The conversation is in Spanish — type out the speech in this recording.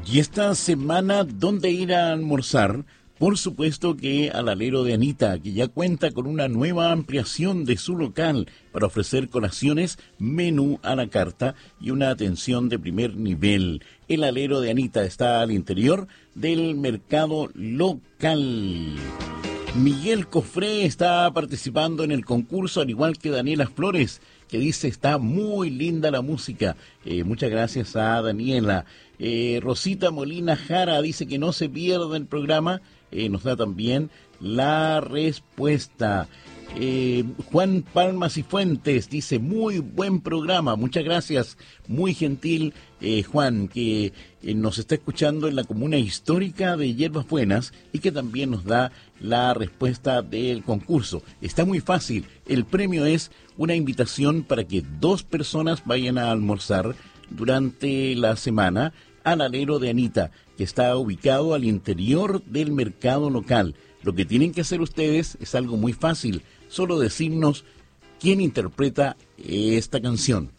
Y esta semana, ¿dónde ir a almorzar? Por supuesto que al Alero de Anita, que ya cuenta con una nueva ampliación de su local para ofrecer colaciones, menú a la carta y una atención de primer nivel. El Alero de Anita está al interior del mercado local. Miguel Cofré está participando en el concurso, al igual que Daniela Flores, que dice está muy linda la música. Muchas gracias a Daniela. Rosita Molina Jara dice que no se pierda el programa. Nos da también la respuesta. Juan Palmas y Fuentes dice muy buen programa, muchas gracias, muy gentil Juan, que nos está escuchando en la comuna histórica de Hierbas Buenas y que también nos da la respuesta del concurso. Está muy fácil, el premio es una invitación para que 2 personas vayan a almorzar durante la semana al Alero de Anita, que está ubicado al interior del mercado local. Lo que tienen que hacer ustedes es algo muy fácil, solo decirnos quién interpreta esta canción.